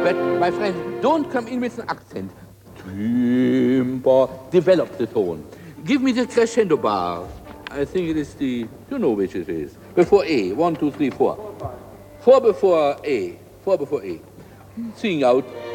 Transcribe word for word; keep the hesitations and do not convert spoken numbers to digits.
But, my friend, don't come in with an accent. Timber, develop the tone. Give me the crescendo bar. I think it is the, you know which it is. Before A, one, two, three, four. Four before A, four before A. Sing out.